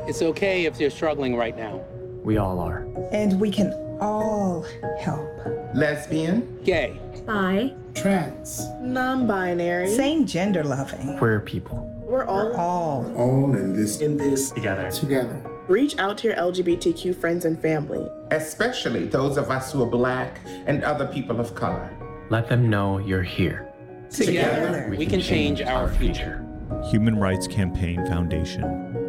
It's okay if you're struggling right now. We all are. And we can all help. Lesbian, Gay, Bi, trans, non-binary, same gender loving. Queer people. We're all in this together. Reach out to your LGBTQ friends and family, especially those of us who are Black and other people of color. Let them know you're here. together we can change our future. Human Rights Campaign Foundation.